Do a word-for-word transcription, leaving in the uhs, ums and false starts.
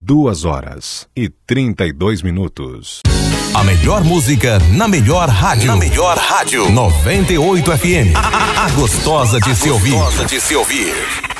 duas horas e trinta e dois minutos. A melhor música na melhor rádio. Na melhor rádio. noventa e oito F M. A, a, a gostosa de se ouvir. Gostosa de se ouvir.